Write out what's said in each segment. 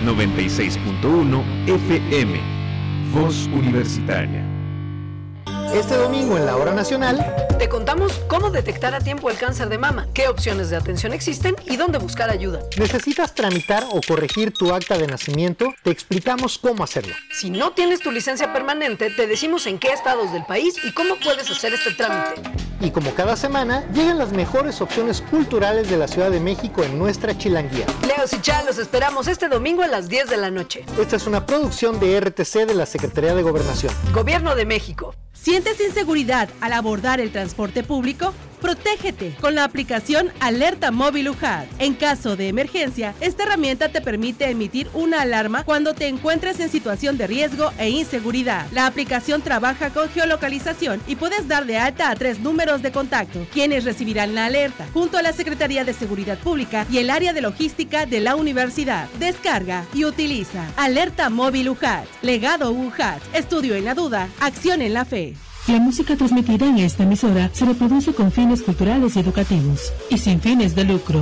96.1 FM. Voz Universitaria. Este domingo en la Hora Nacional te contamos cómo detectar a tiempo el cáncer de mama, qué opciones de atención existen y dónde buscar ayuda. ¿Necesitas tramitar o corregir tu acta de nacimiento? Te explicamos cómo hacerlo. Si no tienes tu licencia permanente, te decimos en qué estados del país y cómo puedes hacer este trámite. Y como cada semana, llegan las mejores opciones culturales de la Ciudad de México en nuestra Chilanguía. Leos y Chá, los esperamos este domingo a las 10 de la noche. Esta es una producción de RTC de la Secretaría de Gobernación. Gobierno de México. ¿Sientes inseguridad al abordar el transporte público? Protégete con la aplicación Alerta Móvil UJAT. En caso de emergencia, esta herramienta te permite emitir una alarma cuando te encuentres en situación de riesgo e inseguridad. La aplicación trabaja con geolocalización y puedes dar de alta a 3 números de contacto, quienes recibirán la alerta, junto a la Secretaría de Seguridad Pública y el área de logística de la universidad. Descarga y utiliza Alerta Móvil UJAT. Legado UJAT. Estudio en la duda, acción en la fe. La música transmitida en esta emisora se reproduce con fines culturales y educativos y sin fines de lucro.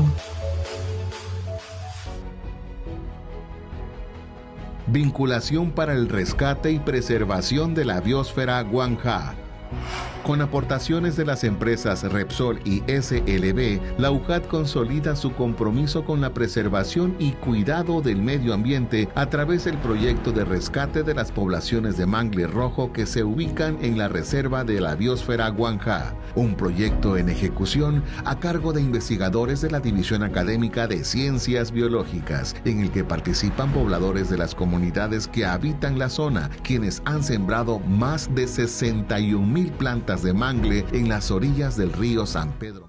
Vinculación para el rescate y preservación de la biosfera Guanjá. Con aportaciones de las empresas Repsol y SLB, la UJAT consolida su compromiso con la preservación y cuidado del medio ambiente a través del proyecto de rescate de las poblaciones de mangle rojo que se ubican en la reserva de la biosfera Guanjá, un proyecto en ejecución a cargo de investigadores de la División Académica de Ciencias Biológicas, en el que participan pobladores de las comunidades que habitan la zona, quienes han sembrado más de 61,000 plantas de mangle en las orillas del río San Pedro.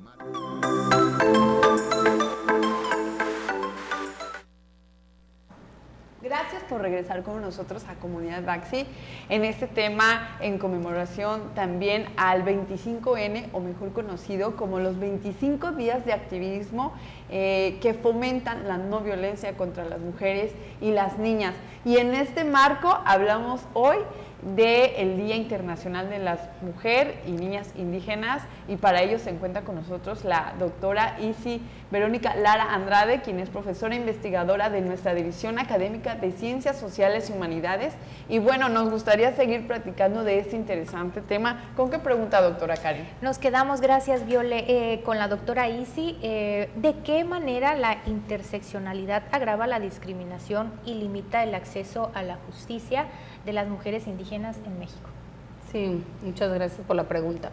Gracias por regresar con nosotros a Comunidad Baxi en este tema en conmemoración también al 25N, o mejor conocido como los 25 días de activismo que fomentan la no violencia contra las mujeres y las niñas. Y en este marco hablamos hoy del Día Internacional de las Mujeres y Niñas Indígenas, y para ello se encuentra con nosotros la doctora Isi Verónica Lara Andrade, quien es profesora investigadora de nuestra División Académica de Ciencias Sociales y Humanidades. Y bueno, nos gustaría seguir platicando de este interesante tema. ¿Con qué pregunta, doctora Karen? Nos quedamos, gracias Viole, con la doctora Isi. ¿De qué manera la interseccionalidad agrava la discriminación y limita el acceso a la justicia de las mujeres indígenas en México? Sí, muchas gracias por la pregunta.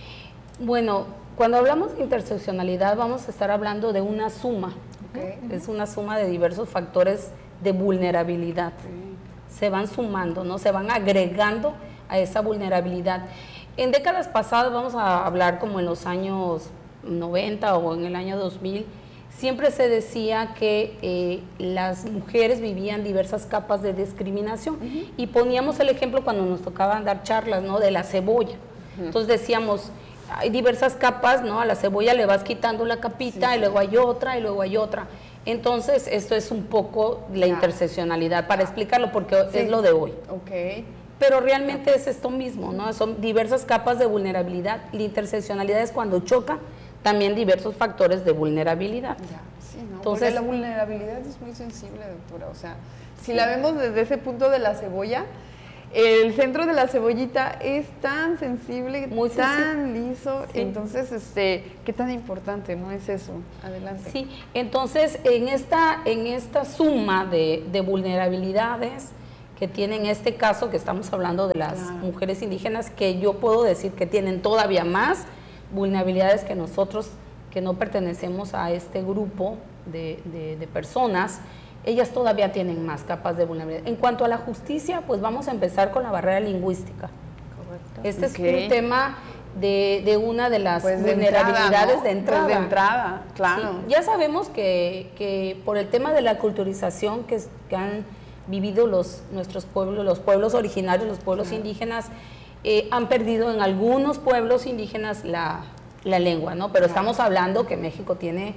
Bueno, cuando hablamos de interseccionalidad vamos a estar hablando de una suma, ¿okay? Es una suma de diversos factores de vulnerabilidad. Se van sumando, ¿no? Se van agregando a esa vulnerabilidad. En décadas pasadas, vamos a hablar como en los años 90 o en el año 2000, siempre se decía que las mujeres vivían diversas capas de discriminación, y poníamos el ejemplo cuando nos tocaban dar charlas, ¿no?, de la cebolla. Entonces decíamos, hay diversas capas, ¿no? A la cebolla le vas quitando la capita, y luego hay otra, y luego hay otra. Entonces esto es un poco la interseccionalidad, para explicarlo, porque es lo de hoy. Pero realmente es esto mismo, ¿no? Son diversas capas de vulnerabilidad. La interseccionalidad es cuando choca también diversos factores de vulnerabilidad. Sí, ¿no? Entonces, porque la vulnerabilidad es muy sensible, doctora. O sea, si la vemos desde ese punto de la cebolla, el centro de la cebollita es tan sensible, muy tan liso. Sí. Entonces, ¿qué tan importante no es eso? Adelante. Sí, entonces en esta suma de vulnerabilidades que tienen, en este caso que estamos hablando de las mujeres indígenas, que yo puedo decir que tienen todavía más vulnerabilidades que nosotros, que no pertenecemos a este grupo de personas, ellas todavía tienen más capas de vulnerabilidad. En cuanto a la justicia, pues vamos a empezar con la barrera lingüística. Correcto. Este es un tema de una de las vulnerabilidades de entrada. Pues de entrada, claro. Sí, ya sabemos que por el tema de la culturización que han vivido nuestros pueblos, los pueblos originarios, los pueblos indígenas, han perdido en algunos pueblos indígenas la lengua, ¿no? Pero estamos hablando que México tiene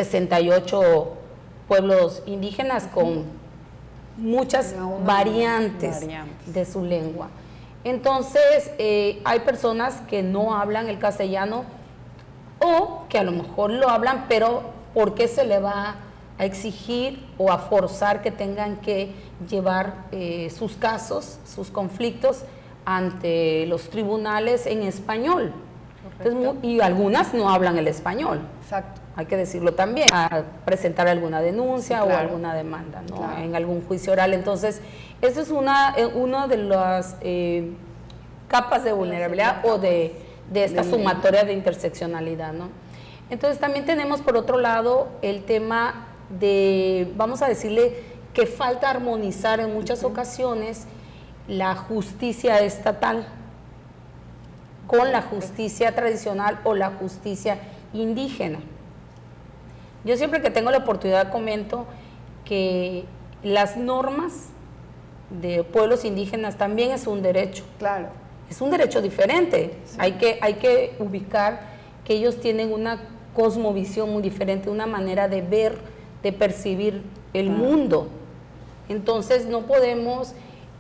68 pueblos indígenas con muchas variantes de su lengua. Entonces, hay personas que no hablan el castellano, o que a lo mejor lo hablan, pero ¿por qué se le va a exigir o a forzar que tengan que llevar sus casos, sus conflictos ante los tribunales en español. Entonces, y algunas no hablan el español. Exacto. Hay que decirlo también, a presentar alguna denuncia o alguna demanda, ¿no? En algún juicio oral. Entonces, esa es una de las capas de vulnerabilidad o de esta sumatoria de interseccionalidad, ¿no? Entonces, también tenemos por otro lado el tema de, vamos a decirle, que falta armonizar en muchas ocasiones la justicia estatal con la justicia tradicional o la justicia indígena. Yo siempre que tengo la oportunidad comento que las normas de pueblos indígenas también es un derecho. Claro. Es un derecho diferente. Sí. Hay que ubicar que ellos tienen una cosmovisión muy diferente, una manera de ver, de percibir el mundo. Entonces no podemos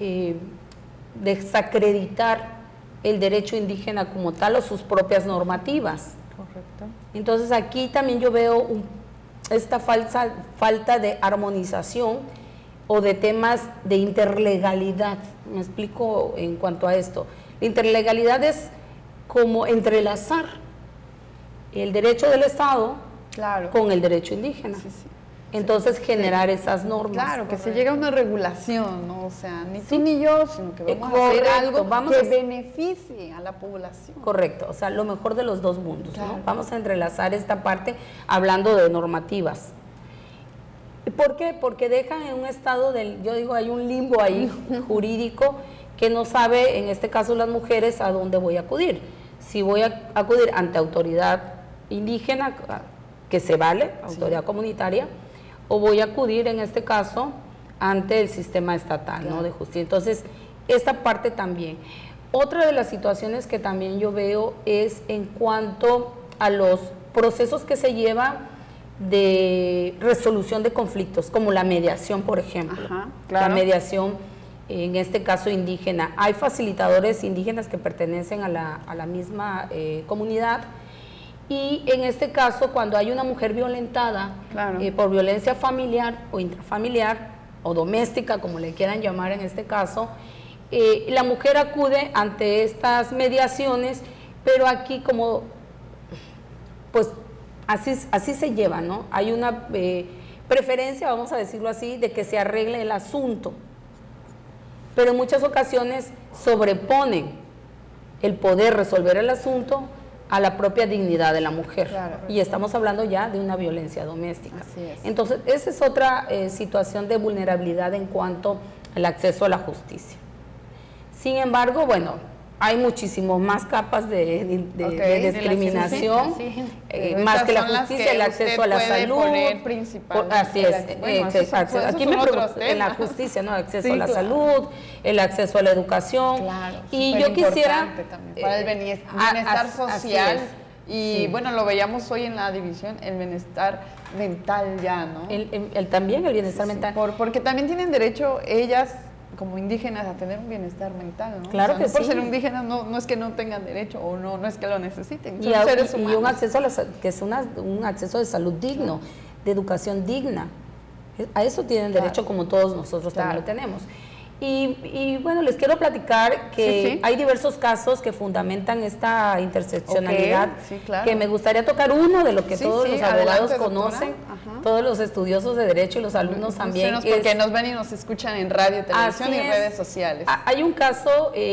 desacreditar el derecho indígena como tal o sus propias normativas. Correcto. Entonces aquí también yo veo esta falta de armonización o de temas de interlegalidad. Me explico en cuanto a esto. La interlegalidad es como entrelazar el derecho del Estado con el derecho indígena. Sí, sí. Entonces generar esas normas. Claro, que se llegue a una regulación, ¿no? O sea, ni tú ni yo, sino que vamos a hacer algo que beneficie a la población. Correcto, o sea, lo mejor de los dos mundos, ¿no? Vamos a entrelazar esta parte hablando de normativas. ¿Por qué? Porque dejan en un estado yo digo, hay un limbo ahí jurídico que no sabe, en este caso las mujeres, a dónde voy a acudir. Si voy a acudir ante autoridad indígena, que se vale, autoridad comunitaria, o voy a acudir en este caso ante el sistema estatal, ¿no? De justicia. Entonces, esta parte también. Otra de las situaciones que también yo veo es en cuanto a los procesos que se llevan de resolución de conflictos, como la mediación, por ejemplo. La mediación, en este caso indígena. Hay facilitadores indígenas que pertenecen a la misma comunidad. Y en este caso, cuando hay una mujer violentada por violencia familiar o intrafamiliar o doméstica, como le quieran llamar en este caso, la mujer acude ante estas mediaciones, pero aquí como, pues así se lleva, ¿no? Hay una preferencia, vamos a decirlo así, de que se arregle el asunto, pero en muchas ocasiones sobreponen el poder resolver el asunto a la propia dignidad de la mujer. Y estamos hablando ya de una violencia doméstica. Así es. Entonces, esa es otra situación de vulnerabilidad en cuanto al acceso a la justicia. Sin embargo, bueno, hay muchísimas más capas de discriminación, más que la justicia, el acceso a la salud. Así es. Bueno, aquí me pregunto, en la justicia, ¿no? Acceso a la salud, el acceso a la educación. Y yo quisiera también, para el bienestar social. Y bueno, lo veíamos hoy en la división, el bienestar mental ya, ¿no? También el bienestar mental. Porque también tienen derecho ellas como indígenas a tener un bienestar mental, ¿no? Claro, o sea, que por ser indígenas no es que no tengan derecho o no es que lo necesiten, son seres humanos. Y un acceso que es un acceso de salud digno, de educación digna. A eso tienen derecho como todos nosotros también lo tenemos. Y bueno, les quiero platicar que hay diversos casos que fundamentan esta interseccionalidad, que me gustaría tocar uno de lo que todos los abogados conocen, todos los estudiosos de derecho y los alumnos también. Porque nos ven y nos escuchan en radio, televisión y redes sociales. Hay un caso